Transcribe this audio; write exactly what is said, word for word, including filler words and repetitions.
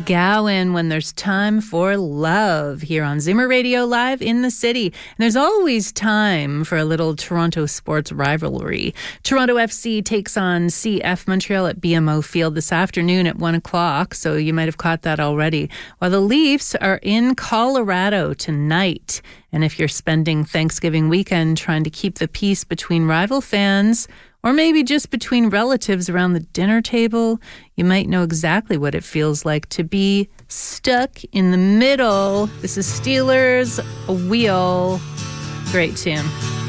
Gowan, when there's time for love, here on Zoomer Radio Live in the city. And there's always time for a little Toronto sports rivalry. Toronto F C takes on C F Montreal at B M O Field this afternoon at one o'clock, so you might have caught that already. While the Leafs are in Colorado tonight. And if you're spending Thanksgiving weekend trying to keep the peace between rival fans, or maybe just between relatives around the dinner table, you might know exactly what it feels like to be stuck in the middle. This is Steelers, A Wheel. Great tune.